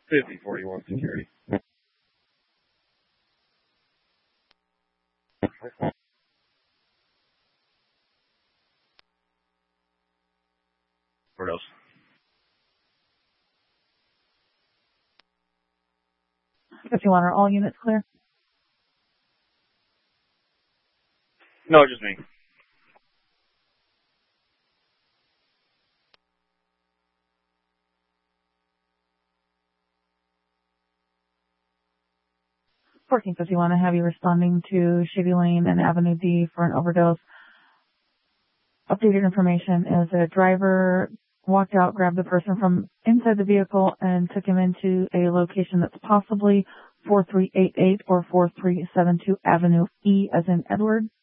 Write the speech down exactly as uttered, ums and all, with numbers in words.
fifty forty-one security. Where else? fifty-one, are all units clear? No, just me. fourteen fifty-one, I have you responding to Shady Lane and Avenue D for an overdose. Updated information is a driver walked out, grabbed the person from inside the vehicle, and took him into a location that's possibly four three eight eight or four three seven two Avenue E as in Edward.